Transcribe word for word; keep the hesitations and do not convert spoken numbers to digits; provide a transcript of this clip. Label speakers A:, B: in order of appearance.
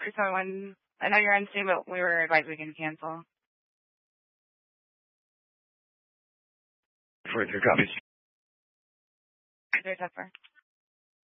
A: three seven one. I know you're on soon, but we were advised we can cancel.
B: forty-three copies.
A: There's Zephyr.